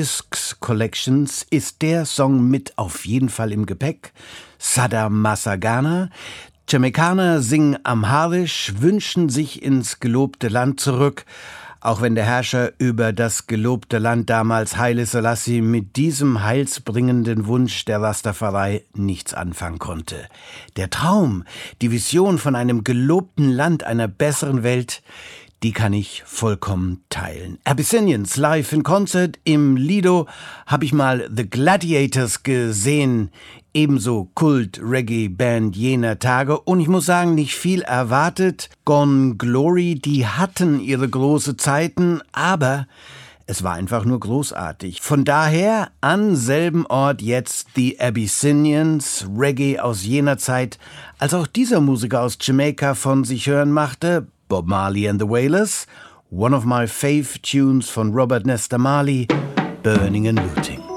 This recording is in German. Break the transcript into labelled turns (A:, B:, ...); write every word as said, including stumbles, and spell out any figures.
A: Discs Collections ist der Song mit auf jeden Fall im Gepäck. Sada Masagana. Jamaikaner singen amharisch, wünschen sich ins gelobte Land zurück, auch wenn der Herrscher über das gelobte Land damals, Haile Selassie, mit diesem heilsbringenden Wunsch der Rastafari nichts anfangen konnte. Der Traum, die Vision von einem gelobten Land, einer besseren Welt, die kann ich vollkommen teilen. Abyssinians live in Concert im Lido habe ich mal The Gladiators gesehen, ebenso Kult-Reggae-Band jener Tage. Und ich muss sagen, nicht viel erwartet. Gone Glory, die hatten ihre große Zeiten, aber es war einfach nur großartig. Von daher an selben Ort jetzt die Abyssinians, Reggae aus jener Zeit, als auch dieser Musiker aus Jamaika von sich hören machte, Bob Marley and the Wailers, one of my fave tunes von Robert Nesta Marley, Burning and Looting.